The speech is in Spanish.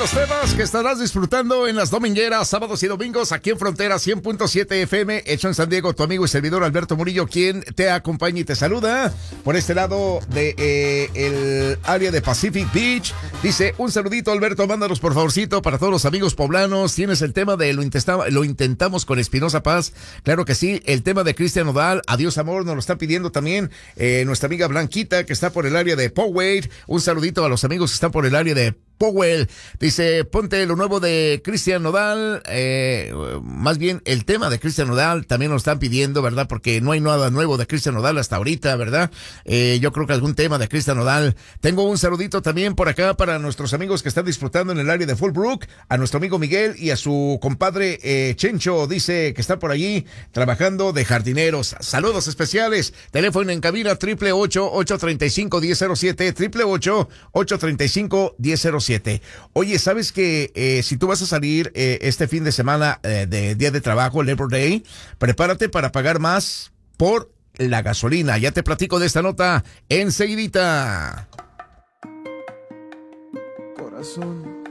los temas que estarás disfrutando en las domingueras, sábados y domingos, aquí en Frontera 100.7 FM, hecho en San Diego, tu amigo y servidor Alberto Murillo, quien te acompaña y te saluda por este lado de el área de Pacific Beach. Dice, un saludito, Alberto, mándanos por favorcito para todos los amigos poblanos. Tienes el tema de lo intentamos con Espinosa Paz. Claro que sí, el tema de Cristian Nodal, Adiós Amor, nos lo está pidiendo también nuestra amiga Blanquita, que está por el área de Poway. Un saludito a los amigos que están por el área de Powell. Dice, ponte lo nuevo de Cristian Nodal, más bien el tema de Cristian Nodal también nos están pidiendo, ¿verdad? Porque no hay nada nuevo de Cristian Nodal hasta ahorita, ¿verdad? Yo creo que algún tema de Cristian Nodal. Tengo un saludito también por acá para nuestros amigos que están disfrutando en el área de Fallbrook, a nuestro amigo Miguel y a su compadre Chencho, dice que está por allí trabajando de jardineros. Saludos especiales. Teléfono en cabina 888-835-1007, 888-835-1007. Oye, ¿sabes que si tú vas a salir este fin de semana de día de trabajo, Labor Day, prepárate para pagar más por la gasolina? Ya te platico de esta nota enseguidita. Corazón,